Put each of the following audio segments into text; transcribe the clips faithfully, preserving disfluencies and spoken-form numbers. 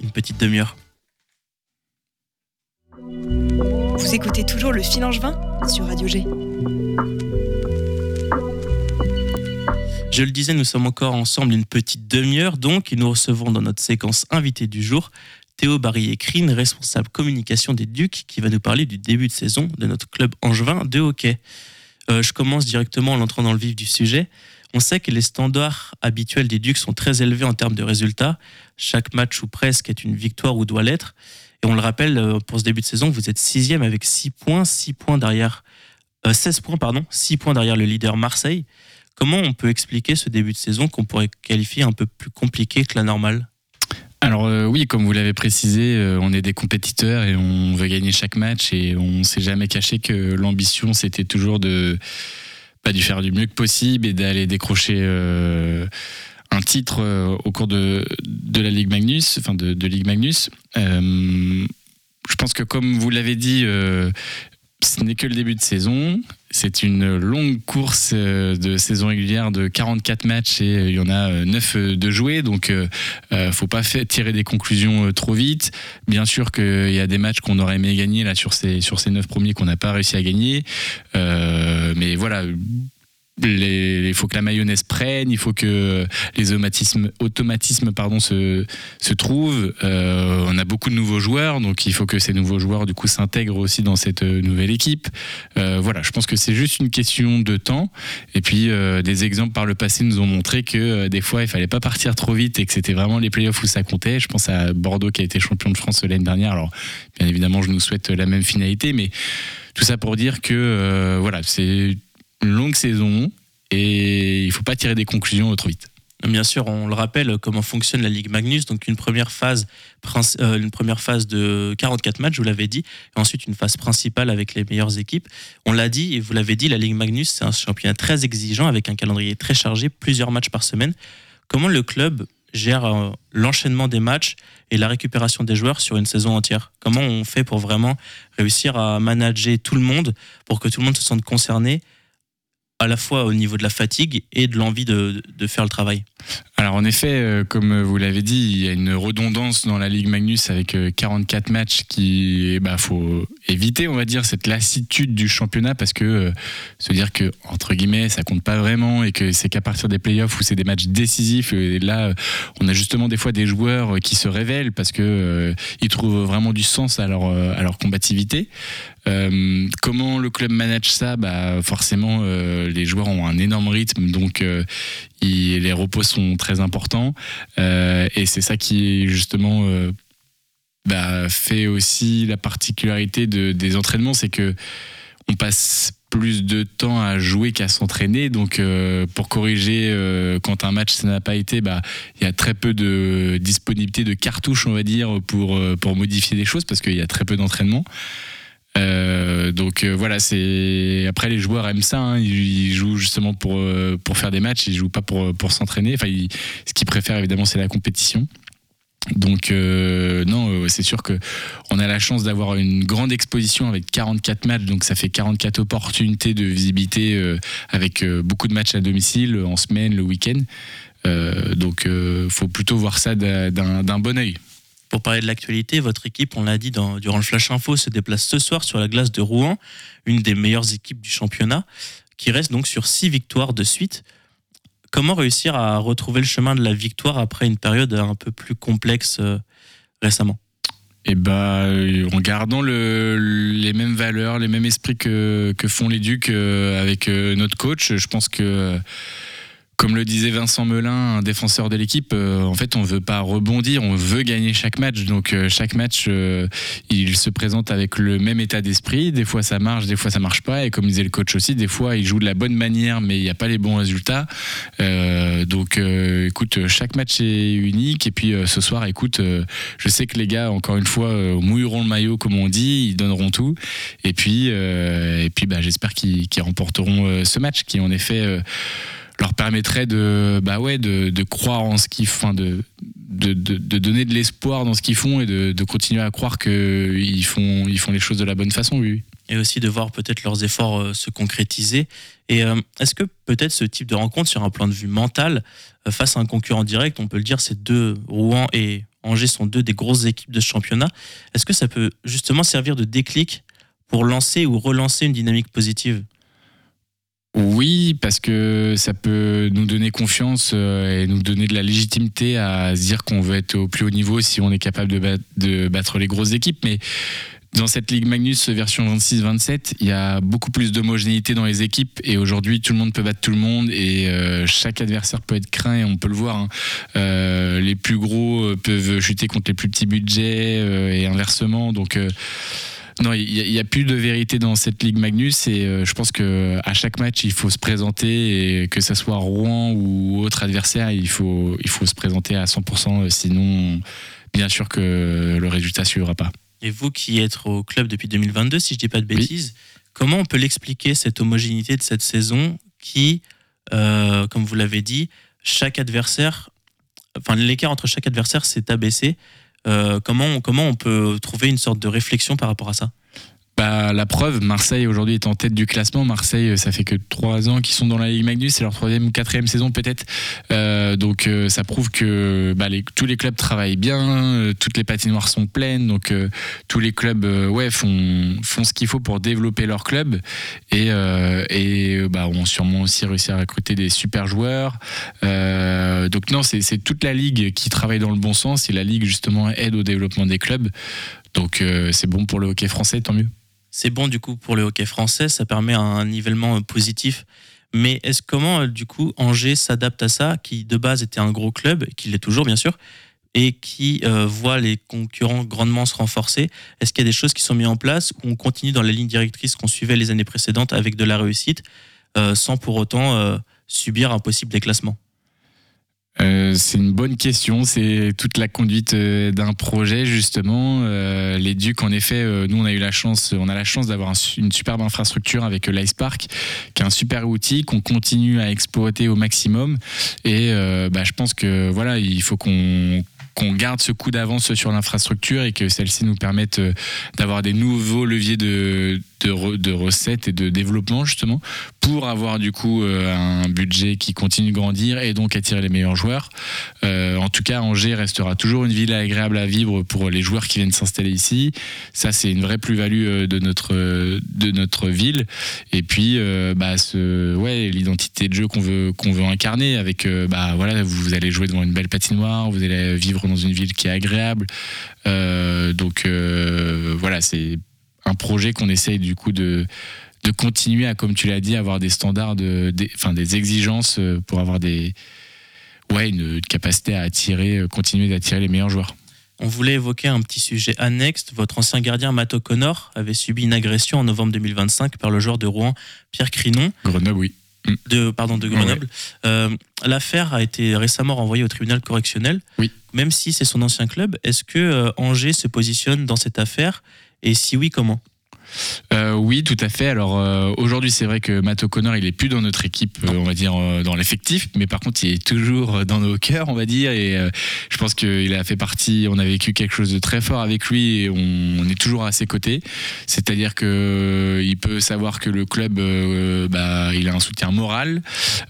une petite demi-heure. Vous écoutez toujours le Fil Angevin sur Radio G. Je le disais, nous sommes encore ensemble une petite demi-heure, donc, et nous recevons dans notre séquence invité du jour Théo Barillet-Crine, responsable communication des Ducs, qui va nous parler du début de saison de notre club angevin de hockey. Euh, je commence directement en entrant dans le vif du sujet. On sait que les standards habituels des Ducs sont très élevés en termes de résultats. Chaque match ou presque est une victoire ou doit l'être. Et on le rappelle, pour ce début de saison, vous êtes sixième avec six points, six points derrière, euh, seize points, pardon, six points derrière le leader Marseille. Comment on peut expliquer ce début de saison qu'on pourrait qualifier un peu plus compliqué que la normale ? Alors euh, oui, comme vous l'avez précisé, euh, on est des compétiteurs et on veut gagner chaque match et on s'est jamais caché que l'ambition c'était toujours de, bah, de faire du mieux que possible et d'aller décrocher euh, un titre euh, au cours de, de la Ligue Magnus, enfin de, de Ligue Magnus. Euh, je pense que comme vous l'avez dit, euh, ce n'est que le début de saison. C'est une longue course de saison régulière de quarante-quatre matchs et il y en a neuf de joués, donc il ne faut pas faire, tirer des conclusions trop vite. Bien sûr qu'il y a des matchs qu'on aurait aimé gagner là, sur ces, sur ces neuf premiers qu'on n'a pas réussi à gagner, euh, mais voilà. Il faut que la mayonnaise prenne, il faut que les automatismes, automatismes pardon, se, se trouvent. Euh, on a beaucoup de nouveaux joueurs, donc il faut que ces nouveaux joueurs du coup s'intègrent aussi dans cette nouvelle équipe. Euh, voilà, je pense que c'est juste une question de temps. Et puis euh, des exemples par le passé nous ont montré que euh, des fois il fallait pas partir trop vite et que c'était vraiment les playoffs où ça comptait. Je pense à Bordeaux qui a été champion de France l'année dernière. Alors bien évidemment, je nous souhaite la même finalité, mais tout ça pour dire que euh, voilà, c'est une longue saison et il ne faut pas tirer des conclusions trop vite. Bien sûr, on le rappelle comment fonctionne la Ligue Magnus, donc une première phase, euh, une première phase de quarante-quatre matchs, vous l'avez dit, et ensuite une phase principale avec les meilleures équipes. On l'a dit et vous l'avez dit, la Ligue Magnus, c'est un championnat très exigeant avec un calendrier très chargé, plusieurs matchs par semaine. Comment le club gère euh, l'enchaînement des matchs et la récupération des joueurs sur une saison entière ? Comment on fait pour vraiment réussir à manager tout le monde pour que tout le monde se sente concerné à la fois au niveau de la fatigue et de l'envie de, de faire le travail? Alors en effet, comme vous l'avez dit, il y a une redondance dans la Ligue Magnus avec quarante-quatre matchs qui, bah, faut éviter, on va dire, cette lassitude du championnat parce que euh, se dire que entre guillemets ça compte pas vraiment et que c'est qu'à partir des playoffs où c'est des matchs décisifs et là on a justement des fois des joueurs qui se révèlent parce que euh, ils trouvent vraiment du sens à leur à leur combativité. Euh, comment le club manage ça ? Bah forcément euh, les joueurs ont un énorme rythme, donc euh, ils, les repos sont très importants euh, et c'est ça qui justement euh, bah, fait aussi la particularité de, des entraînements, c'est que on passe plus de temps à jouer qu'à s'entraîner, donc euh, pour corriger euh, quand un match ça n'a pas été, bah il y a très peu de disponibilité de cartouches, on va dire, pour pour modifier des choses parce qu'il y a très peu d'entraînement. Euh, donc euh, voilà, c'est après les joueurs aiment ça, hein. ils, ils jouent justement pour euh, pour faire des matchs, ils jouent pas pour pour s'entraîner. Enfin, ils, ce qu'ils préfèrent évidemment c'est la compétition. Donc euh, non, euh, c'est sûr que on a la chance d'avoir une grande exposition avec quarante-quatre matchs, donc ça fait quarante-quatre opportunités de visibilité euh, avec euh, beaucoup de matchs à domicile en semaine, le week-end. Euh, donc euh, faut plutôt voir ça d'un, d'un bon œil. Pour parler de l'actualité, votre équipe, on l'a dit dans, durant le Flash Info, se déplace ce soir sur la glace de Rouen, une des meilleures équipes du championnat, qui reste donc sur six victoires de suite. Comment réussir à retrouver le chemin de la victoire après une période un peu plus complexe euh, récemment ? Et bah, en gardant le, les mêmes valeurs, les mêmes esprits que, que font les Ducs euh, avec euh, notre coach, je pense que... Euh, Comme le disait Vincent Melin, un défenseur de l'équipe, euh, en fait, on veut pas rebondir, on veut gagner chaque match. Donc, euh, chaque match, euh, il se présente avec le même état d'esprit. Des fois, ça marche, des fois, ça marche pas. Et comme disait le coach aussi, des fois, il joue de la bonne manière, mais il n'y a pas les bons résultats. Euh, donc, euh, écoute, chaque match est unique. Et puis, euh, ce soir, écoute, euh, je sais que les gars, encore une fois, euh, mouilleront le maillot, comme on dit, ils donneront tout. Et puis, euh, et puis, bah, j'espère qu'ils, qu'ils remporteront euh, ce match, qui en effet. Euh, leur permettrait de bah ouais de, de croire en ce qu'ils font, de, de, de, de donner de l'espoir dans ce qu'ils font et de, de continuer à croire qu'ils font, ils font les choses de la bonne façon, oui. Et aussi de voir peut-être leurs efforts euh, se concrétiser. Et euh, est-ce que peut-être ce type de rencontre sur un plan de vue mental, euh, face à un concurrent direct, on peut le dire, c'est deux, Rouen et Angers sont deux des grosses équipes de ce championnat. Est-ce que ça peut justement servir de déclic pour lancer ou relancer une dynamique positive ? Oui, parce que ça peut nous donner confiance et nous donner de la légitimité à se dire qu'on veut être au plus haut niveau si on est capable de battre, de battre les grosses équipes. Mais dans cette Ligue Magnus version vingt-six vingt-sept, il y a beaucoup plus d'homogénéité dans les équipes et aujourd'hui tout le monde peut battre tout le monde et euh, chaque adversaire peut être craint et on peut le voir. Hein. Euh, les plus gros peuvent chuter contre les plus petits budgets euh, et inversement. Donc euh, non, il n'y a, a plus de vérité dans cette Ligue Magnus et euh, je pense qu'à chaque match, il faut se présenter et que ce soit Rouen ou autre adversaire, il faut, il faut se présenter à cent pour cent, sinon bien sûr que le résultat ne suivra pas. Et vous qui êtes au club depuis deux mille vingt-deux, si je ne dis pas de bêtises, oui. Comment on peut l'expliquer, cette homogénéité de cette saison qui, euh, comme vous l'avez dit, chaque adversaire, enfin l'écart entre chaque adversaire s'est abaissé. Euh, comment, on, comment on peut trouver une sorte de réflexion par rapport à ça ? Bah, la preuve, Marseille aujourd'hui est en tête du classement. Marseille, ça fait que trois ans qu'ils sont dans la Ligue Magnus, c'est leur troisième ou quatrième saison peut-être. Euh, donc euh, ça prouve que bah, les, tous les clubs travaillent bien, euh, toutes les patinoires sont pleines, donc euh, tous les clubs euh, ouais, font, font ce qu'il faut pour développer leur club et, euh, et bah, ont sûrement aussi réussi à recruter des super joueurs. Euh, donc non, c'est, c'est toute la Ligue qui travaille dans le bon sens et la Ligue justement aide au développement des clubs. Donc euh, c'est bon pour le hockey français, tant mieux. C'est bon du coup pour le hockey français, ça permet un nivellement positif. Mais est-ce comment du coup Angers s'adapte à ça, qui de base était un gros club, qui l'est toujours bien sûr, et qui euh, voit les concurrents grandement se renforcer ? Est-ce qu'il y a des choses qui sont mises en place ou on continue dans la ligne directrice qu'on suivait les années précédentes avec de la réussite, euh, sans pour autant euh, subir un possible déclassement ? Euh, c'est une bonne question, c'est toute la conduite euh, d'un projet justement. Euh, les Ducs, en effet, euh, nous on a eu la chance, on a la chance d'avoir un, une superbe infrastructure avec euh, l'Ice Park, qui est un super outil qu'on continue à exploiter au maximum. Et euh, bah, je pense que voilà, il faut qu'on qu'on garde ce coup d'avance sur l'infrastructure et que celle-ci nous permette d'avoir des nouveaux leviers de, de, re, de recettes et de développement justement pour avoir du coup un budget qui continue de grandir et donc attirer les meilleurs joueurs. Euh, en tout cas, Angers restera toujours une ville agréable à vivre pour les joueurs qui viennent s'installer ici. Ça, c'est une vraie plus-value de notre, de notre ville. Et puis, euh, bah, ce, ouais, l'identité de jeu qu'on veut, qu'on veut incarner avec, bah, voilà, vous allez jouer devant une belle patinoire, vous allez vivre dans une ville qui est agréable. Euh, donc euh, voilà, c'est un projet qu'on essaye du coup de, de continuer à, comme tu l'as dit, avoir des standards, de, des, enfin, des exigences pour avoir des, ouais, une, une capacité à attirer, continuer d'attirer les meilleurs joueurs. On voulait évoquer un petit sujet annexe. Votre ancien gardien Matt O'Connor avait subi une agression en novembre deux mille vingt-cinq par le joueur de Rouen, Pierre Crinon. Grenoble, oui. De, pardon, de Grenoble. Ouais. Euh, l'affaire a été récemment renvoyée au tribunal correctionnel. Oui. Même si c'est son ancien club, est-ce que euh, Angers se positionne dans cette affaire ? Et si oui, comment ? Euh, oui, tout à fait. Alors euh, aujourd'hui, c'est vrai que Matt O'Connor, il est plus dans notre équipe, euh, on va dire euh, dans l'effectif, mais par contre, il est toujours dans nos cœurs, on va dire. Et euh, je pense qu'il a fait partie. On a vécu quelque chose de très fort avec lui et on, on est toujours à ses côtés. C'est-à-dire que euh, il peut savoir que le club, euh, bah, il a un soutien moral.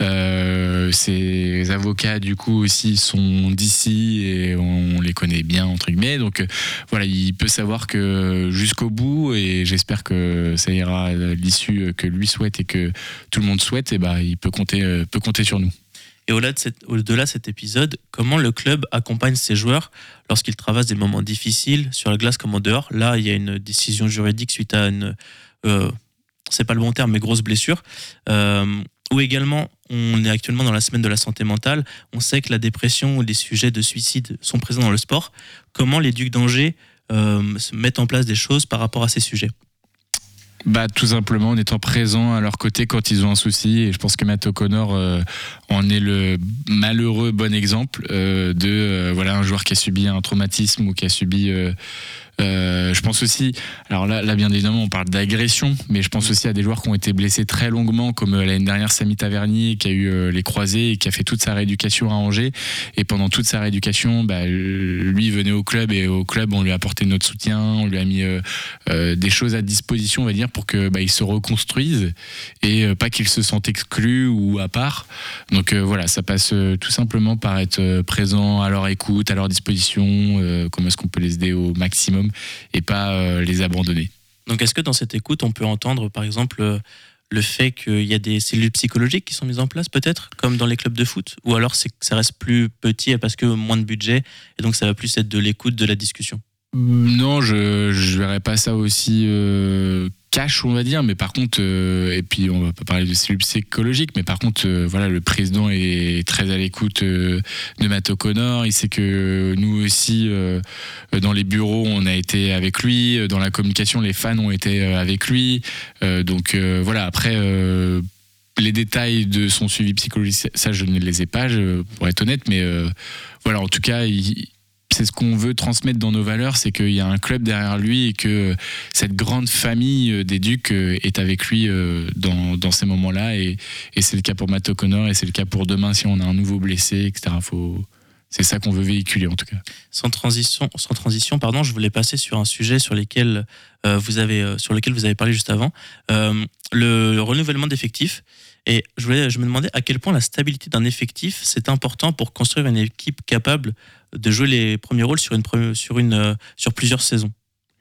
Euh, ses avocats, du coup, aussi sont d'ici et on les connaît bien entre guillemets. Donc euh, voilà, il peut savoir que jusqu'au bout, et j'espère J'espère que ça ira à l'issue que lui souhaite et que tout le monde souhaite, et bah, il peut compter, peut compter sur nous. Et au-delà de, cette, au-delà de cet épisode, comment le club accompagne ses joueurs lorsqu'ils traversent des moments difficiles sur la glace comme en dehors ? Là, il y a une décision juridique suite à une, euh, c'est pas le bon terme, mais grosse blessure. Euh, ou également, on est actuellement dans la semaine de la santé mentale. On sait que la dépression ou les sujets de suicide sont présents dans le sport. Comment les Ducs d'Angers euh, mettent en place des choses par rapport à ces sujets ? Bah, tout simplement en étant présent à leur côté quand ils ont un souci, et je pense que Matt O'Connor euh, en est le malheureux bon exemple euh, de euh, voilà, un joueur qui a subi un traumatisme ou qui a subi euh, Euh, je pense aussi, alors là, là bien évidemment on parle d'agression, mais je pense aussi à des joueurs qui ont été blessés très longuement, comme euh, l'année dernière Samy Tavernier qui a eu euh, les croisés et qui a fait toute sa rééducation à Angers, et pendant toute sa rééducation, bah, lui venait au club et au club on lui a apporté notre soutien, on lui a mis euh, euh, des choses à disposition, on va dire, pour que bah, il se reconstruise et euh, pas qu'il se sente exclu ou à part. Donc euh, voilà, ça passe euh, tout simplement par être euh, présent à leur écoute, à leur disposition, euh, comment est-ce qu'on peut les aider au maximum et pas euh, les abandonner. Donc est-ce que dans cette écoute, on peut entendre par exemple euh, le fait qu'il y a des cellules psychologiques qui sont mises en place peut-être, comme dans les clubs de foot, ou alors c'est que ça reste plus petit parce que moins de budget et donc ça va plus être de l'écoute, de la discussion? Non, je je verrais pas ça aussi euh, cash, on va dire, mais par contre, euh, et puis on va pas parler de cellules psychologiques, mais par contre, euh, voilà, le président est très à l'écoute euh, de Matt O'Connor. Il sait que nous aussi, euh, dans les bureaux, on a été avec lui, dans la communication, les fans ont été avec lui. Euh, donc euh, voilà, après. Euh, Les détails de son suivi psychologique, ça je ne les ai pas, je, pour être honnête, mais euh, voilà, en tout cas, il, c'est ce qu'on veut transmettre dans nos valeurs, c'est qu'il y a un club derrière lui et que cette grande famille des Ducs est avec lui dans, dans ces moments-là, et, et c'est le cas pour Matt O'Connor et c'est le cas pour demain si on a un nouveau blessé, et cetera. Faut, c'est ça qu'on veut véhiculer en tout cas. Sans transition, sans transition, pardon, je voulais passer sur un sujet sur lequel euh, vous avez, euh, sur lequel vous avez parlé juste avant, euh, le renouvellement d'effectifs. Et je, voulais, je me demandais à quel point la stabilité d'un effectif, c'est important pour construire une équipe capable de jouer les premiers rôles sur, une, sur, une, sur plusieurs saisons.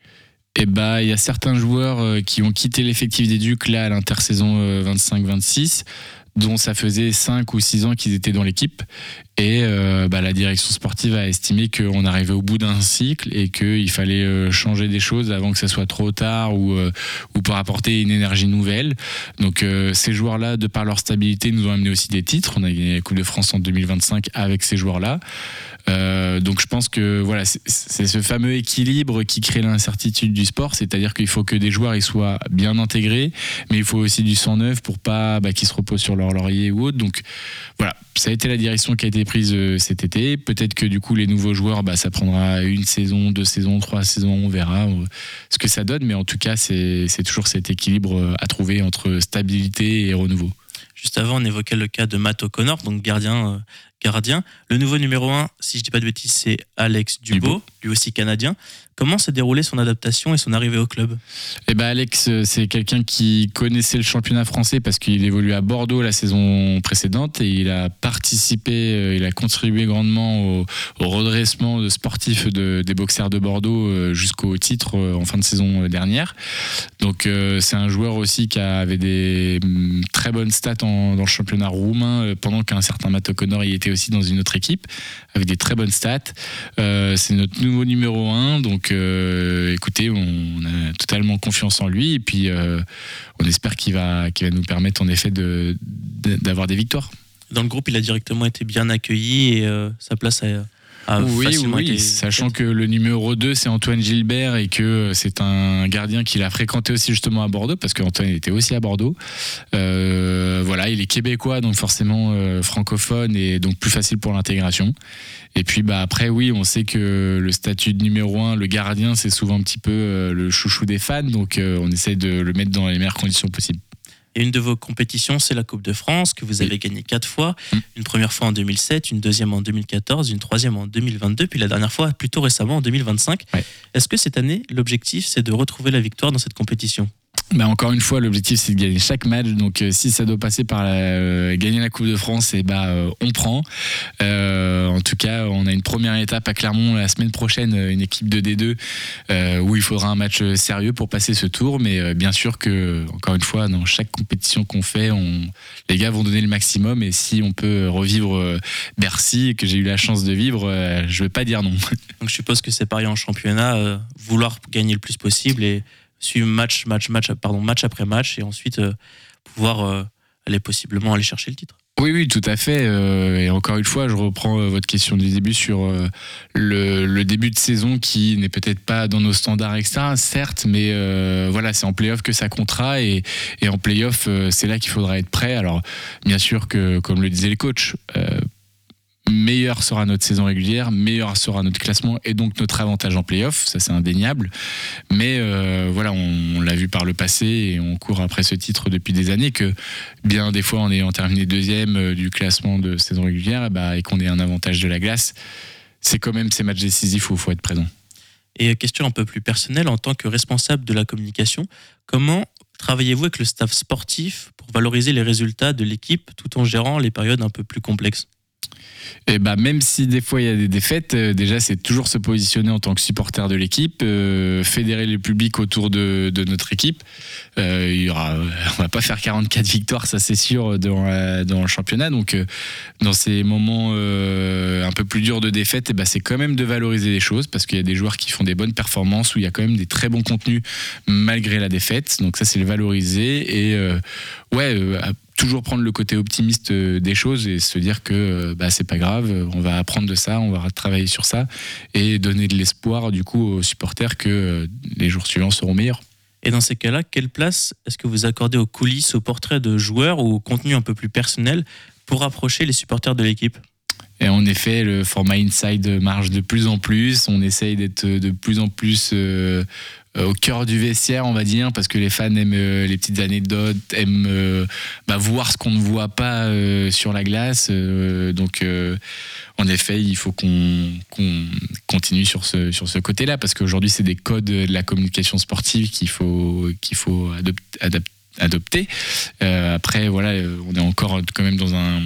Eh bah, il y a certains joueurs qui ont quitté l'effectif des Ducs là à l'intersaison vingt-cinq vingt-six, dont ça faisait cinq ou six ans qu'ils étaient dans l'équipe. Et euh, bah, la direction sportive a estimé qu'on arrivait au bout d'un cycle et qu'il fallait euh, changer des choses avant que ça soit trop tard ou, euh, ou pour apporter une énergie nouvelle. Donc euh, ces joueurs-là, de par leur stabilité, nous ont amené aussi des titres. On a gagné la Coupe de France en deux mille vingt-cinq avec ces joueurs-là. Euh, donc je pense que voilà, c'est, c'est ce fameux équilibre qui crée l'incertitude du sport, c'est-à-dire qu'il faut que des joueurs ils soient bien intégrés, mais il faut aussi du sang neuf pour pas bah, qu'ils se reposent sur leur laurier ou autre. Donc voilà, ça a été la direction qui a été prise euh, cet été. Peut-être que du coup les nouveaux joueurs, bah, ça prendra une saison, deux saisons, trois saisons, on verra euh, ce que ça donne, mais en tout cas c'est, c'est toujours cet équilibre à trouver entre stabilité et renouveau. Juste avant, on évoquait le cas de Matt O'Connor, donc gardien. Euh, gardien. Le nouveau numéro un, si je ne dis pas de bêtises, c'est Alex Dubot, Dubot, lui aussi canadien. Comment s'est déroulée son adaptation et son arrivée au club ? Eh ben Alex, c'est quelqu'un qui connaissait le championnat français parce qu'il évoluait à Bordeaux la saison précédente et il a participé, il a contribué grandement au, au redressement sportif de, des boxers de Bordeaux jusqu'au titre en fin de saison dernière. Donc c'est un joueur aussi qui avait des très bonnes stats en, dans le championnat roumain pendant qu'un certain Matt O'Connor y était aussi dans une autre équipe avec des très bonnes stats. Euh, c'est notre nouveau numéro un, donc euh, écoutez, on, on a totalement confiance en lui et puis euh, on espère qu'il va, qu'il va nous permettre en effet de, de, d'avoir des victoires. Dans le groupe, il a directement été bien accueilli et euh, sa place a... Ah, oui, oui, été... sachant que le numéro deux c'est Antoine Gilbert et que c'est un gardien qu'il a fréquenté aussi justement à Bordeaux parce qu'Antoine était aussi à Bordeaux. Euh, voilà, il est québécois donc forcément euh, francophone et donc plus facile pour l'intégration. Et puis bah après oui, on sait que le statut de numéro un, le gardien, c'est souvent un petit peu euh, le chouchou des fans, donc euh, on essaie de le mettre dans les meilleures conditions possibles. Et une de vos compétitions, c'est la Coupe de France, que vous avez oui. gagnée quatre fois. Mmh. Une première fois en deux mille sept, une deuxième en deux mille quatorze, une troisième en deux mille vingt-deux, puis la dernière fois, plutôt récemment, en deux mille vingt-cinq. Ouais. Est-ce que cette année, l'objectif, c'est de retrouver la victoire dans cette compétition ? Bah encore une fois, l'objectif c'est de gagner chaque match. Donc euh, si ça doit passer par la, euh, gagner la Coupe de France, et bah euh, on prend. Euh, en tout cas, on a une première étape à Clermont la semaine prochaine, une équipe de D deux euh, où il faudra un match sérieux pour passer ce tour. Mais euh, bien sûr que encore une fois, dans chaque compétition qu'on fait, on, les gars vont donner le maximum. Et si on peut revivre euh, Bercy, que j'ai eu la chance de vivre, euh, je vais pas dire non. Donc je suppose que c'est pareil en championnat, euh, vouloir gagner le plus possible et suivre match, match, match, pardon, match après match et ensuite euh, pouvoir euh, aller possiblement aller chercher le titre. Oui, oui, tout à fait. Euh, et encore une fois, je reprends euh, votre question du début sur euh, le, le début de saison qui n'est peut-être pas dans nos standards, et cetera. Certes, mais euh, voilà, c'est en play-off que ça comptera et, et en play-off, euh, c'est là qu'il faudra être prêt. Alors, bien sûr que, comme le disaient les coachs, euh, meilleure sera notre saison régulière, meilleur sera notre classement et donc notre avantage en play-off, ça c'est indéniable. Mais euh, voilà, on, on l'a vu par le passé et on court après ce titre depuis des années que bien des fois en ayant terminé deuxième du classement de saison régulière bah, et qu'on ait un avantage de la glace, c'est quand même ces matchs décisifs où il faut être présent. Et question un peu plus personnelle, en tant que responsable de la communication, comment travaillez-vous avec le staff sportif pour valoriser les résultats de l'équipe tout en gérant les périodes un peu plus complexes ? Et bah même si des fois il y a des défaites, euh, déjà c'est toujours se positionner en tant que supporter de l'équipe, euh, fédérer le public autour de, de notre équipe. Euh, il y aura, on va pas faire quarante-quatre victoires, ça c'est sûr, dans, la, dans le championnat. Donc euh, dans ces moments euh, un peu plus durs de défaite, et bah, c'est quand même de valoriser les choses parce qu'il y a des joueurs qui font des bonnes performances où il y a quand même des très bons contenus malgré la défaite. Donc ça c'est le valoriser et euh, ouais. Euh, toujours prendre le côté optimiste des choses et se dire que bah, c'est pas grave, on va apprendre de ça, on va travailler sur ça et donner de l'espoir du coup aux supporters que les jours suivants seront meilleurs. Et dans ces cas-là, quelle place est-ce que vous accordez aux coulisses, aux portraits de joueurs ou au contenu un peu plus personnel pour rapprocher les supporters de l'équipe ? Et en effet, le format Inside marche de plus en plus. On essaye d'être de plus en plus euh, au cœur du vestiaire, on va dire, parce que les fans aiment euh, les petites anecdotes, aiment euh, bah, voir ce qu'on ne voit pas euh, sur la glace. Euh, donc, euh, en effet, il faut qu'on, qu'on continue sur ce, sur ce côté-là, parce qu'aujourd'hui, c'est des codes de la communication sportive qu'il faut, qu'il faut adopter. adapter. adopter. Euh, après, voilà, on est encore quand même dans un...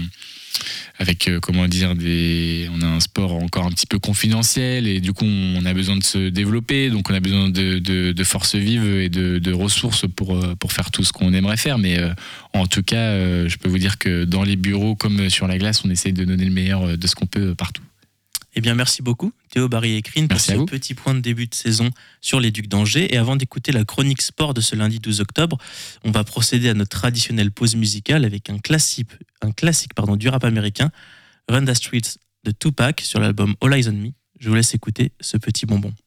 avec euh, comment dire des on a un sport encore un petit peu confidentiel et du coup on a besoin de se développer, donc on a besoin de, de, de forces vives et de, de ressources pour, pour faire tout ce qu'on aimerait faire, mais euh, en tout cas euh, je peux vous dire que dans les bureaux comme sur la glace on essaye de donner le meilleur de ce qu'on peut partout. Eh bien, merci beaucoup, Théo Barrier-Crine, pour ce petit point de début de saison sur les Ducs d'Angers. Et avant d'écouter la chronique sport de ce lundi douze octobre, on va procéder à notre traditionnelle pause musicale avec un classique, un classique pardon, du rap américain, Run the Streets de Tupac sur l'album All Eyes on Me. Je vous laisse écouter ce petit bonbon.